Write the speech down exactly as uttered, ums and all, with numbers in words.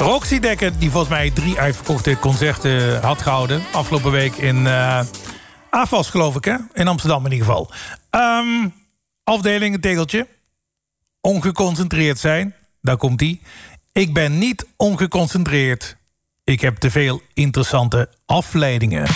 Roxy Dekker, die volgens mij drie uitverkochte concerten had gehouden. Afgelopen week in uh, A F A S, geloof ik, hè? In Amsterdam in ieder geval. Um, afdeling, het tegeltje. Ongeconcentreerd zijn. Daar komt die. Ik ben niet ongeconcentreerd. Ik heb te veel interessante afleidingen.